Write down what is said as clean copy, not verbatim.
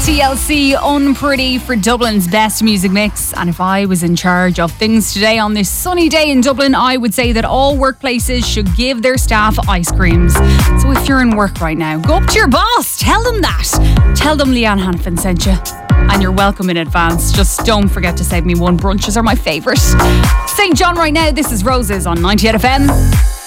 TLC Unpretty for Dublin's best music mix. And if I was in charge of things today on this sunny day in Dublin, I would say that all workplaces should give their staff ice creams. So if you're in work right now, go up to your boss, tell them that. Tell them Leanne Hanfin sent you. And you're welcome in advance. Just don't forget to save me one. Brunches are my favourite. St. John right now, this is Roses on 98 FM.